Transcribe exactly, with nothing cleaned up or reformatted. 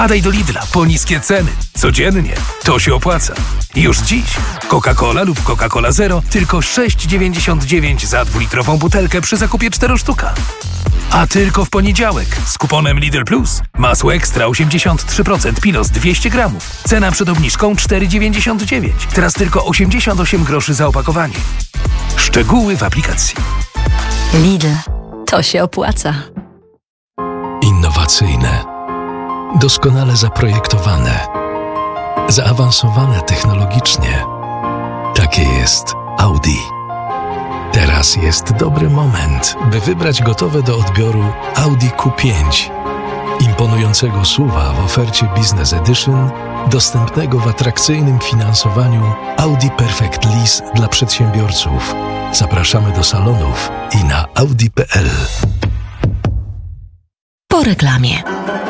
Wpadaj do Lidla po niskie ceny. Codziennie. To się opłaca. Już dziś. Coca-Cola lub Coca-Cola Zero tylko sześć dziewięćdziesiąt dziewięć za dwulitrową butelkę przy zakupie cztery sztuka. A tylko w poniedziałek z kuponem Lidl Plus masło ekstra osiemdziesiąt trzy procent Pilos dwieście gramów. Cena przed obniżką cztery dziewięćdziesiąt dziewięć. Teraz tylko osiemdziesiąt osiem groszy za opakowanie. Szczegóły w aplikacji. Lidl. To się opłaca. Innowacyjne. Doskonale zaprojektowane. Zaawansowane technologicznie. Takie jest Audi. Teraz jest dobry moment, by wybrać gotowe do odbioru Audi Q pięć. Imponującego suva w ofercie Business Edition, dostępnego w atrakcyjnym finansowaniu Audi Perfect Lease dla przedsiębiorców. Zapraszamy do salonów i na audi kropka p l. Po reklamie.